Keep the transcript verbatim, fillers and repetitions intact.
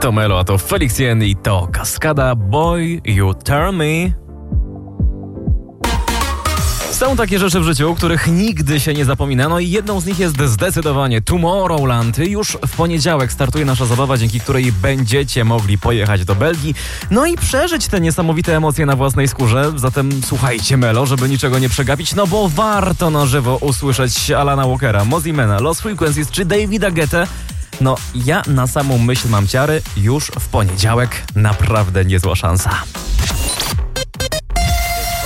To Melo, a to Felicien i to Kaskada Boy, You Turn Me. Są takie rzeczy w życiu, których nigdy się nie zapomina, no i jedną z nich jest zdecydowanie Tomorrowland. Już w poniedziałek startuje nasza zabawa, dzięki której będziecie mogli pojechać do Belgii, no i przeżyć te niesamowite emocje na własnej skórze. Zatem słuchajcie Melo, żeby niczego nie przegapić, no bo warto na żywo usłyszeć Alana Walkera, Mozziemana, Lost Frequencies czy Davida Guettę. No ja na samą myśl mam ciary, już w poniedziałek naprawdę niezła szansa.